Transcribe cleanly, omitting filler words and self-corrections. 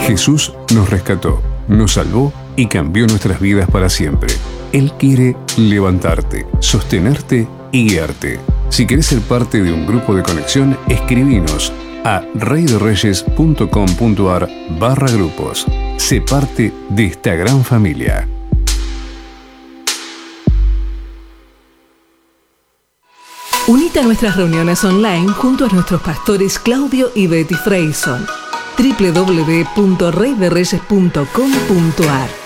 Jesús nos rescató, nos salvó y cambió nuestras vidas para siempre. Él quiere levantarte, sostenerte y guiarte. Si querés ser parte de un grupo de conexión, escribinos a reyderreyes.com.ar/grupos. Sé parte de esta gran familia. Unite a nuestras reuniones online junto a nuestros pastores Claudio y Betty Freyson. www.reyderreyes.com.ar